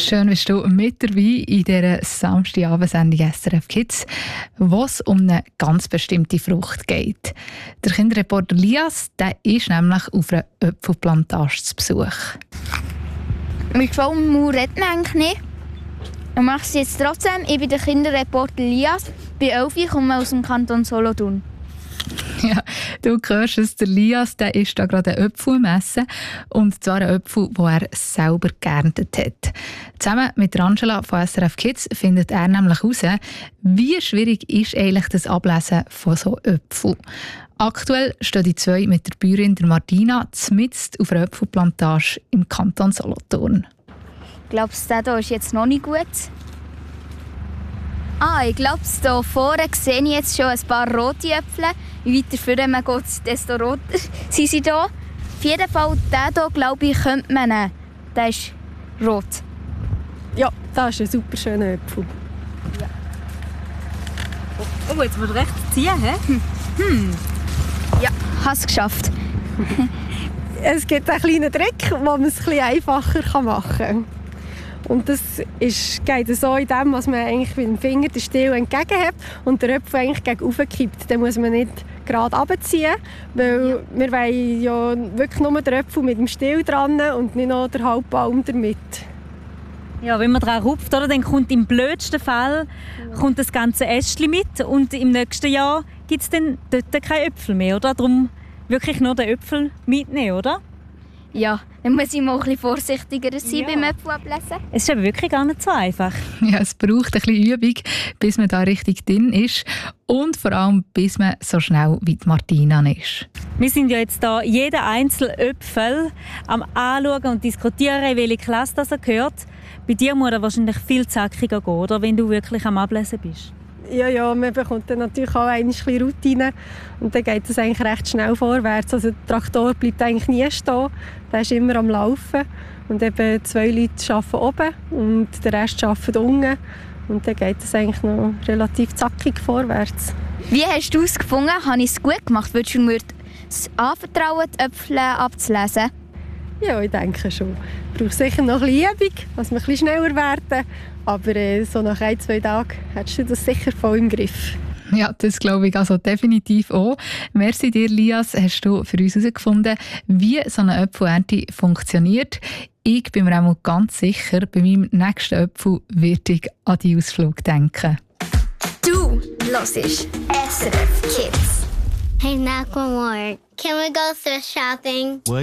Schön bist du mit dabei in dieser Samstagabendsendung SRF Kids, wo es um eine ganz bestimmte Frucht geht. Der Kinderreporter Lias, der ist nämlich auf einer Äpfelplantage zu Besuch. Mit Schwalmau redet man eigentlich nicht. Ich mache es jetzt trotzdem. Ich bin der Kinderreporter Lias. Ich bin 11 und komme aus dem Kanton Solothurn. Ja, du hörst es, der Lias, der ist da gerade einen Apfel am Essen. Und zwar einen Apfel, den er selber geerntet hat. Zusammen mit Angela von SRF Kids findet er nämlich heraus, wie schwierig ist eigentlich das Ablesen von so Äpfeln. Aktuell stehen die zwei mit der Bäuerin der Martina mitten auf einer Äpfelplantage im Kanton Solothurn. Glaubst du, der ist jetzt noch nicht gut? Ich glaube, hier vorne sehe ich jetzt schon ein paar rote Äpfel. Je weiter vorne man geht, desto roter sind sie hier. Auf jeden Fall, den hier, glaube ich, könnte man nehmen. Der ist rot. Ja, das ist ein super schöner Apfel. Ja. Oh, jetzt musst du recht ziehen, hä? Ja, habe es geschafft. Es gibt einen kleinen Trick, wo man es ein bisschen einfacher machen kann. Und das geht so in dem, was man eigentlich mit dem Finger den Stiel entgegenhebt und der Apfel eigentlich gegen oben kippt. Dann muss man nicht gerade runterziehen, weil wir wollen ja wirklich nur den Apfel mit dem Stiel dran und nicht noch den Halbbaum damit. Ja, wenn man daran rupft, oder, dann kommt im blödsten Fall das ganze Ästchen mit und im nächsten Jahr gibt es dann dort keine Äpfel mehr, oder? Darum wirklich nur den Äpfel mitnehmen, oder? Ja, dann muss ich mal ein bisschen vorsichtiger sein beim Äpfel ablesen. Es ist aber wirklich gar nicht so einfach. Ja, es braucht ein bisschen Übung, bis man da richtig drin ist und vor allem, bis man so schnell wie die Martina ist. Wir sind ja jetzt hier jeden einzelnen Äpfel am Anschauen und diskutieren, in welche Klasse das er gehört. Bei dir muss er wahrscheinlich viel zackiger gehen, oder, wenn du wirklich am Ablesen bist. Ja, man bekommt dann natürlich auch ein bisschen Routine und dann geht es eigentlich recht schnell vorwärts. Also der Traktor bleibt eigentlich nie stehen, der ist immer am Laufen und eben 2 Leute arbeiten oben und der Rest arbeitet unten und dann geht es eigentlich noch relativ zackig vorwärts. Wie hast du es gefunden? Habe ich es gut gemacht? Würdest du mir anvertrauen, die Äpfel abzulesen? Ja, ich denke schon. Ich brauche sicher noch ein bisschen Übung, dass wir ein bisschen schneller werden. Aber so nach 1-2 Tagen hättest du das sicher voll im Griff. Ja, das glaube ich also definitiv auch. Merci dir, Lias, hast du für uns herausgefunden, wie so eine Äpfelernte funktioniert. Ich bin mir auch ganz sicher, bei meinem nächsten Äpfel werde ich an die Ausflug denken. Du hörst SRF Kids. Hey, knock one more. Can we go thrift shopping? What?